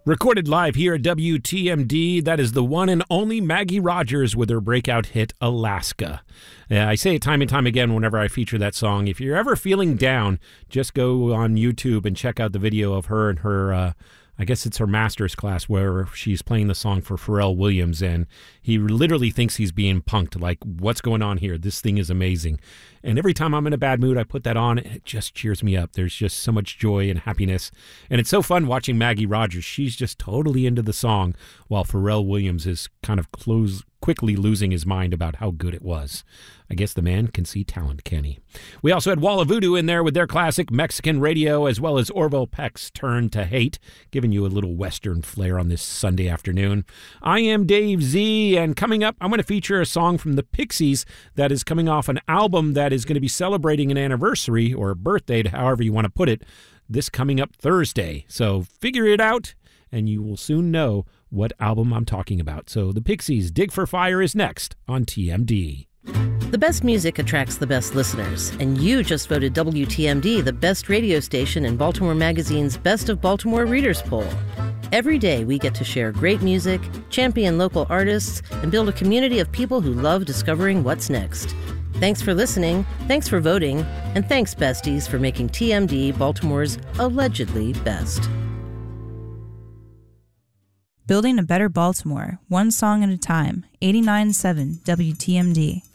Recorded live here at WTMD, that is the one and only Maggie Rogers with her breakout hit, Alaska. I say it time and time again whenever I feature that song. If you're ever feeling down, just go on YouTube and check out the video of her and her, I guess it's her master's class where she's playing the song for Pharrell Williams, and he literally thinks he's being punked. Like, what's going on here? This thing is amazing. And every time I'm in a bad mood, I put that on, and it just cheers me up. There's just so much joy and happiness. And it's so fun watching Maggie Rogers. She's just totally into the song, while Pharrell Williams is kind of quickly losing his mind about how good it was. I guess the man can see talent, can he? We also had Wall of Voodoo in there with their classic Mexican Radio, as well as Orville Peck's Turn to Hate, giving you a little Western flair on this Sunday afternoon. I am Dave Z, and coming up, I'm going to feature a song from the Pixies that is coming off an album that is going to be celebrating an anniversary, or a birthday, however you want to put it, this coming up Thursday. So figure it out, and you will soon know what album I'm talking about. So the Pixies' Dig for Fire is next on TMD. The best music attracts the best listeners, and you just voted WTMD the best radio station in Baltimore Magazine's Best of Baltimore Readers Poll. Every day we get to share great music, champion local artists, and build a community of people who love discovering what's next. Thanks for listening, thanks for voting, and thanks, besties, for making TMD Baltimore's allegedly best. Building a better Baltimore, one song at a time. 89.7 WTMD.